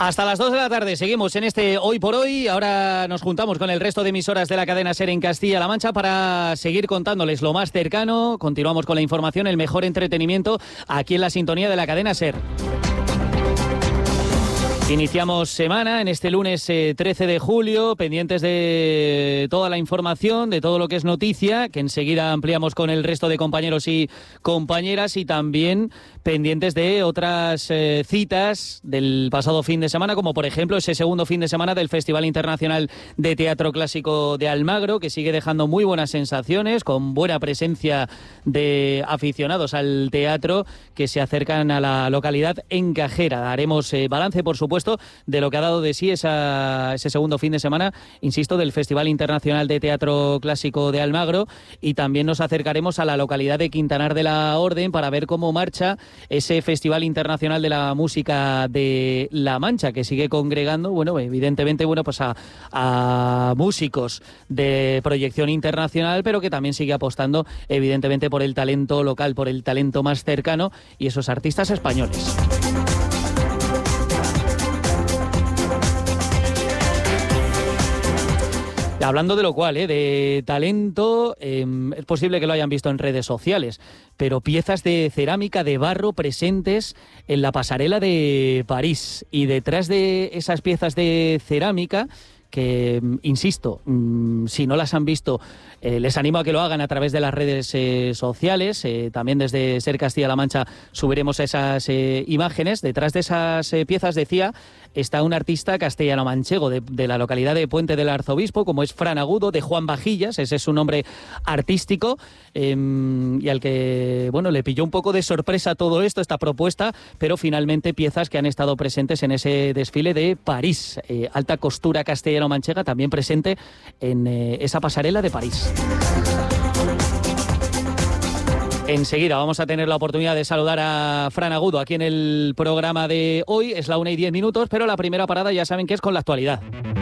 Hasta las 2 de la tarde seguimos en este Hoy por Hoy. Ahora nos juntamos con el resto de emisoras de la cadena SER en Castilla-La Mancha para seguir contándoles lo más cercano. Continuamos con la información, el mejor entretenimiento aquí en la sintonía de la cadena SER. Iniciamos semana en este lunes 13 de julio, pendientes de toda la información, de todo lo que es noticia, que enseguida ampliamos con el resto de compañeros y compañeras, y también pendientes de otras citas del pasado fin de semana, como por ejemplo ese segundo fin de semana del Festival Internacional de Teatro Clásico de Almagro, que sigue dejando muy buenas sensaciones, con buena presencia de aficionados al teatro que se acercan a la localidad encajera. Haremos balance, por supuesto, de lo que ha dado de sí ese segundo fin de semana, insisto, del Festival Internacional de Teatro Clásico de Almagro, y también nos acercaremos a la localidad de Quintanar de la Orden para ver cómo marcha ese Festival Internacional de la Música de La Mancha, que sigue congregando, bueno, evidentemente, bueno, pues a músicos de proyección internacional, pero que también sigue apostando, evidentemente, por el talento local, por el talento más cercano y esos artistas españoles. Hablando de lo cual, de talento, es posible que lo hayan visto en redes sociales, pero piezas de cerámica de barro presentes en la pasarela de París. Y detrás de esas piezas de cerámica, que, insisto, si no las han visto, les animo a que lo hagan a través de las redes sociales. También desde SER Castilla-La Mancha subiremos esas imágenes. Detrás de esas piezas, decía, está un artista castellano-manchego de la localidad de Puente del Arzobispo, como es Fran Agudo, de Juan Vajillas, ese es su nombre artístico, y al que, bueno, le pilló un poco de sorpresa todo esto, esta propuesta, pero finalmente piezas que han estado presentes en ese desfile de París. Alta costura castellano-manchega también presente en esa pasarela de París. Enseguida vamos a tener la oportunidad de saludar a Fran Agudo aquí en el programa de hoy. Es la 1:10, pero la primera parada ya saben que es con la actualidad.